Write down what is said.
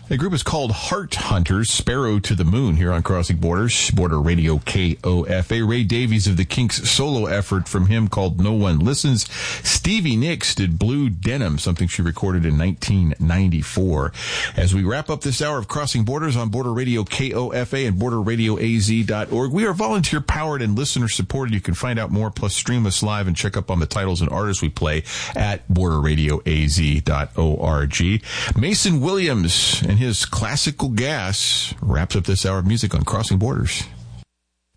The group is called Heart Hunters, Sparrow to the Moon, here on Crossing Borders, Border Radio KOFA. Ray Davies of the Kinks' solo effort from him called No One Listens. Stevie Nicks did Blue Denim, something she recorded in 1994. As we wrap up this hour of Crossing Borders on Border Radio KOFA and BorderRadioAZ.org, we are volunteer powered and listener supported. You can find out more, plus stream us live and check up on the titles and artists we play at BorderRadioAZ.org. Mason Williams and his Classical Gas wraps up this hour of music on Crossing Borders.